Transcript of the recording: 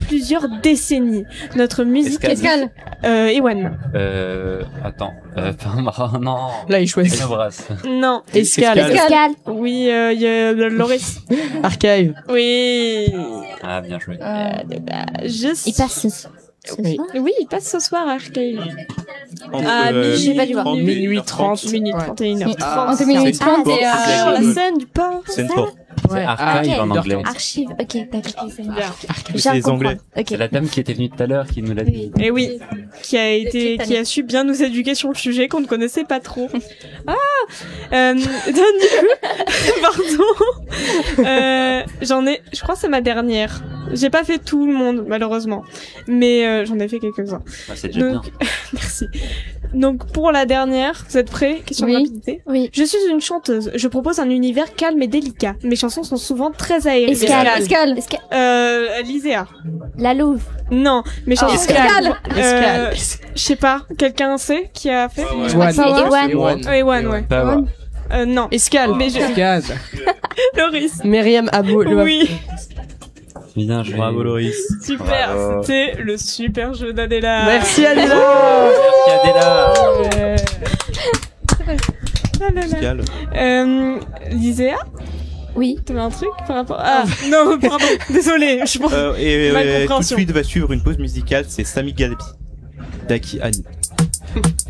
plusieurs décennies. Notre musique Escale. Ewan. Attends. Non. Là, il choisit. Brasse. Non. Escale. Oui, il y a Loris. Archive. Oui. Ah, bien joué. Il passe oui, il passe ce soir à Arcade. J'ai pas dû voir. Minuit 30, minuit 31h30. Entre minuit 30 et sur la scène du port. Scène-fort. C'est archive en anglais. Archive, ok, d'accord. C'est les Anglais. C'est la dame qui était venue tout à l'heure qui nous l'a dit. Et oui, qui a su bien nous éduquer sur le sujet qu'on ne connaissait pas trop. Du coup, pardon. Je crois que c'est ma dernière. J'ai pas fait tout le monde, malheureusement. Mais j'en ai fait quelques-uns. Bah, c'est déjà bien. Merci. Donc, pour la dernière, vous êtes prêts? Question de rapidité. Oui. Je suis une chanteuse. Je propose un univers calme et délicat. Mes chansons sont souvent très aériennes. Escale. Liséa. La Louve. Non, mes chansons Escale. je sais pas. Quelqu'un sait qui a fait? Ewan. Ouais. Power. Non. Escale. Mais Escale. Loris. Myriam Abou. Oui. Bien joué. Bravo Loris. Super. Bravo. C'était le super jeu d'Adela. Merci Adela. Merci Adela. Escale. Liséa, Oui. t'avais un truc par rapport non, pardon. Désolée. Je pense. Tout de suite va suivre une pause musicale. C'est Sami Galbi. Daki Annie.